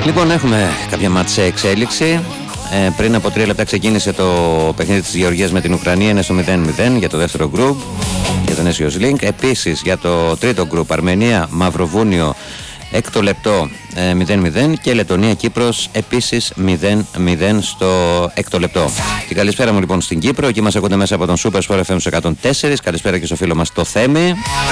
Λοιπόν, έχουμε κάποια μάτς σε εξέλιξη. Πριν από 3 λεπτά ξεκίνησε το παιχνίδι της Γεωργίας με την Ουκρανία, είναι στο 0-0 για το δεύτερο γκρουπ, για τον Nations Link. Επίσης για το τρίτο γκρουπ, Αρμενία, Μαυροβούνιο, έκτο λεπτό 0-0 και Λετωνία-Κύπρος επίσης 0-0 στο έκτο λεπτό. Και καλησπέρα μου λοιπόν στην Κύπρο, εκεί μας ακούτε μέσα από τον Super Sport FM 104. Καλησπέρα και στο φίλο μας το Θέμη.